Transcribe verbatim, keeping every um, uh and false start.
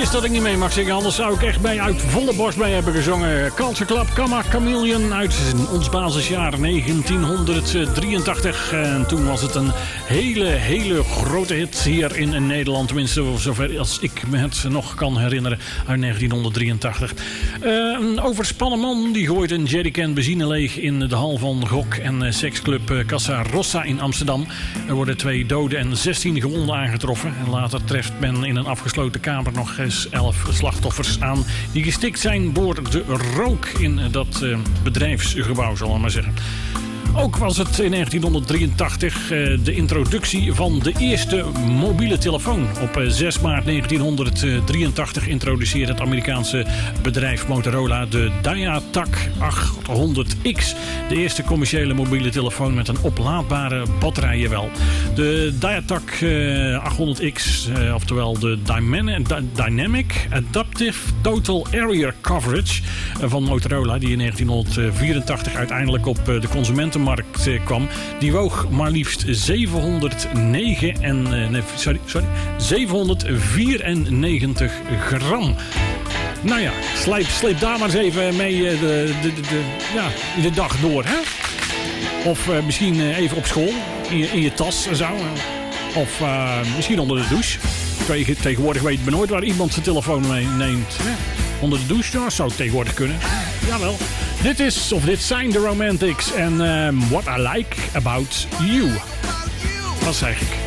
is dat ik niet mee mag zingen. Anders zou ik echt bij uit volle borst bij hebben gezongen. Culture Club, Kamma Chameleon uit ons basisjaar negentienhonderddrieëntachtig. En toen was het een hele, hele grote hit hier in Nederland. Tenminste, zover als ik me het nog kan herinneren uit negentienhonderddrieëntachtig. Uh, een overspannen man die gooit een jerrycan benzine leeg in de hal van Rock en seksclub Casa Rossa in Amsterdam. Er worden twee doden en zestien gewonden aangetroffen. En later treft men in een afgesloten kamer nog eens elf slachtoffers aan die gestikt zijn door de rook in dat uh, bedrijfsgebouw, zal ik maar zeggen. Ook was het in negentienhonderddrieëntachtig uh, de introductie van de eerste mobiele telefoon. Op uh, zes maart negentienhonderddrieëntachtig introduceerde het Amerikaanse bedrijf Motorola de Diatac achthonderd X. De eerste commerciële mobiele telefoon met een oplaadbare batterij, jawel. De Diatac uh, achthonderd X, uh, oftewel de Dynamic, Dynamic Adaptive Total Area Coverage uh, van Motorola, die in negentienhonderdvierentachtig uiteindelijk op uh, de consumentenmarkt kwam, die woog maar liefst zevenhonderdnegen en, uh, nee, sorry, sorry, zevenhonderdvierennegentig gram. Nou ja, sleep, sleep daar maar eens even mee uh, de, de, de, de, ja, de dag door, hè? Of uh, misschien uh, even op school, in je, in je tas en zo. Of uh, misschien onder de douche. Tegen, tegenwoordig weet je nooit waar iemand zijn telefoon mee neemt. Ja. Onder de douche, ja, zou tegenwoordig kunnen. Jawel. Dit is, of dit zijn de Romantics en um, What I Like About You. Dat zeg ik.